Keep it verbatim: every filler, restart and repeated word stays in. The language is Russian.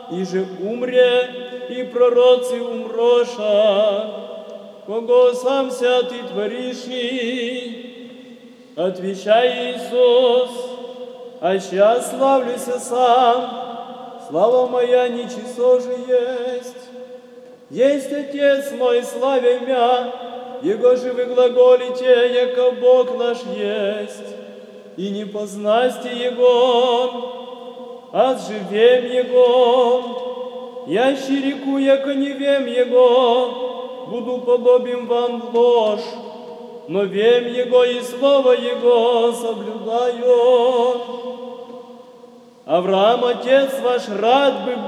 и же умре, и пророци умроша, кого сам ся ты творишь. Отвечай, Иисус, а сейчас славлюся сам, слава моя ничего же есть. Есть Отец мой, славя мя, Его же вы глаголите, яко Бог наш есть, и не познасте Его, а живем Его. Я реку, яко не вем Его, буду подобен вам в ложь, но вем Его и Слово Его соблюдаю. Авраам, отец ваш, рад бы